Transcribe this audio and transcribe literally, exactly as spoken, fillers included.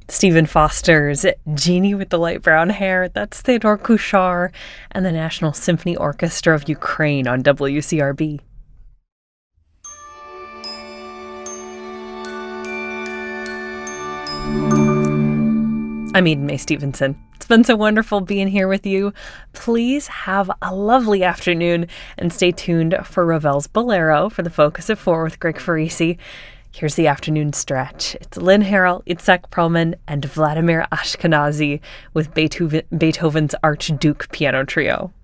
Stephen Foster's Genie with the Light Brown Hair, that's Theodore Kuchar and the National Symphony Orchestra of Ukraine on W C R B. I'm Eden May Stevenson. It's been so wonderful being here with you. Please have a lovely afternoon and stay tuned for Ravel's Bolero for the Focus at Four with Greg Farisi. Here's the afternoon stretch. It's Lynn Harrell, Itzhak Perlman, and Vladimir Ashkenazy with Beethoven, Beethoven's Archduke Piano Trio.